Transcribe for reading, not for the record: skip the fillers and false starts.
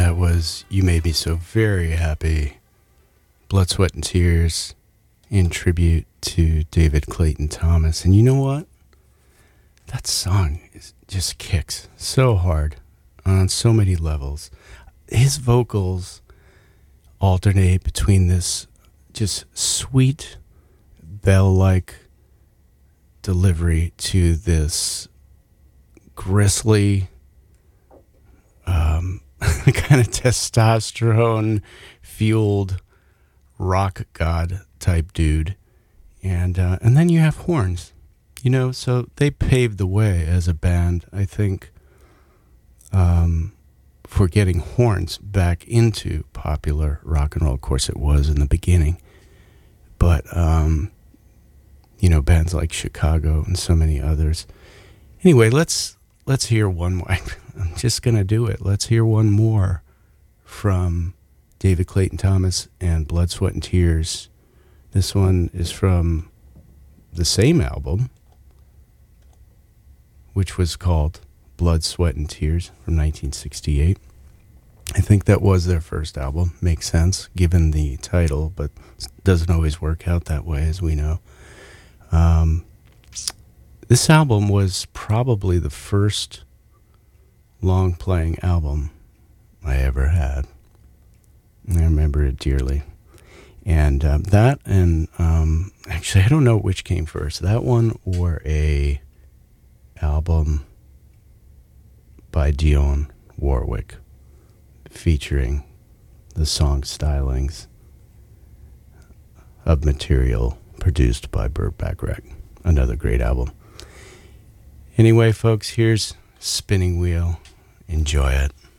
That was You Made Me So Very Happy, Blood, Sweat, and Tears in tribute to David Clayton Thomas. And you know what? That song just kicks so hard on so many levels. His vocals alternate between this just sweet bell-like delivery to this gristly kind of testosterone fueled rock god type dude, and then you have horns, so they paved the way as a band, I think, for getting horns back into popular rock and roll. Of course it was in the beginning, but bands like Chicago and so many others. Anyway, let's hear one more. I'm just going to do it. Let's hear one more from David Clayton Thomas and Blood, Sweat, and Tears. This one is from the same album, which was called Blood, Sweat, and Tears from 1968. I think that was their first album. Makes sense, given the title, but doesn't always work out that way, as we know. This album was probably the first long-playing album I ever had. I remember it dearly. And that and actually, I don't know which came first, that one or a album by Dionne Warwick featuring the song stylings of material produced by Burt Bacharach. Another great album. Anyway, folks, here's Spinning Wheel. Enjoy it.